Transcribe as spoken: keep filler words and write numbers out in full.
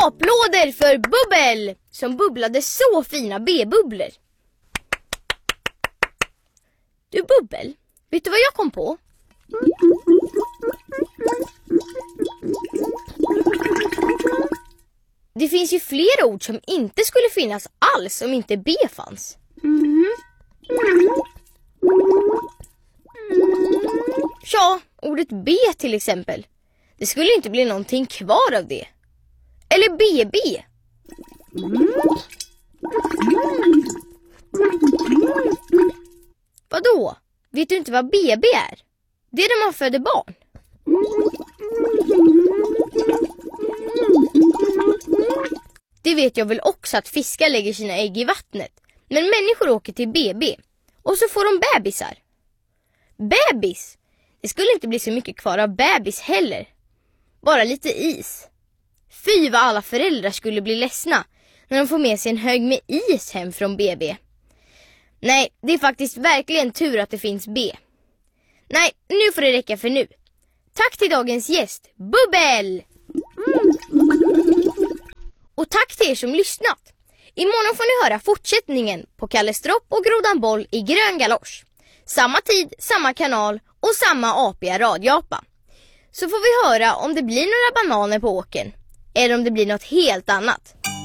Applåder för Bubbel som bubblade så fina B-bubblor. Du Bubbel, vet du vad jag kom på? Det finns ju flera ord som inte skulle finnas alls om inte B fanns. Mm. Ja, ordet B till exempel. Det skulle inte bli någonting kvar av det. Eller B B. Vadå? Vet du inte vad B B är? Det är när man föder barn. Det vet jag väl också att fiskar lägger sina ägg i vattnet. Men människor åker till B B. Och så får de bebisar. Bebis? Det skulle inte bli så mycket kvar av bebis heller. Bara lite is. Fy vad alla föräldrar skulle bli ledsna när de får med sig en hög med is hem från B B. Nej, det är faktiskt verkligen tur att det finns B. Nej, nu får det räcka för nu. Tack till dagens gäst, Bubbel! Och tack till er som lyssnat. Imorgon får ni höra fortsättningen på Kalle Stropp och Grodan Boll i grön galosch. Samma tid, samma kanal och samma apiga radioapa. Så får vi höra om det blir några bananer på åken eller om det blir något helt annat.